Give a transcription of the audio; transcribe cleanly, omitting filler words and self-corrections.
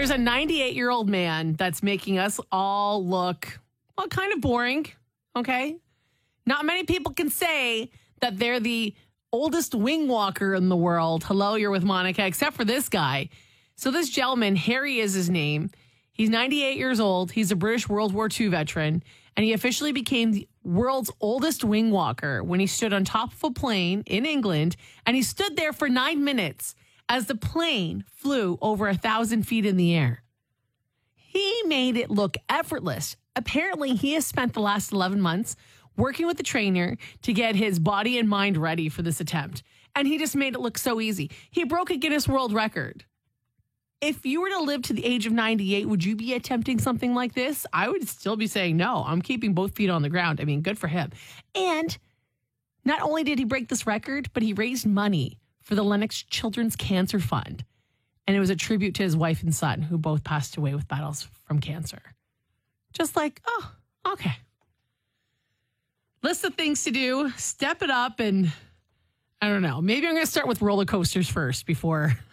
there's a 98-year-old man that's making us all look, well, kind of boring, okay? Not many people can say that they're the oldest wing walker in the world. Hello, you're with Monica, except for this guy. So this gentleman, Harry is his name. He's 98 years old. He's a British World War II veteran, and he officially became the world's oldest wing walker when he stood on top of a plane in England, and he stood there for 9 minutes as the plane flew over 1,000 feet in the air. He made it look effortless. Apparently, he has spent the last 11 months working with the trainer to get his body and mind ready for this attempt, and he just made it look so easy. He broke a Guinness World Record. If you were to live to the age of 98, would you be attempting something like this? I would still be saying, no, I'm keeping both feet on the ground. I mean, good for him. And not only did he break this record, but he raised money for the Lennox Children's Cancer Fund. And it was a tribute to his wife and son, who both passed away with battles from cancer. Just like, oh, okay. List of things to do. Step it up. And I don't know. Maybe I'm going to start with roller coasters first before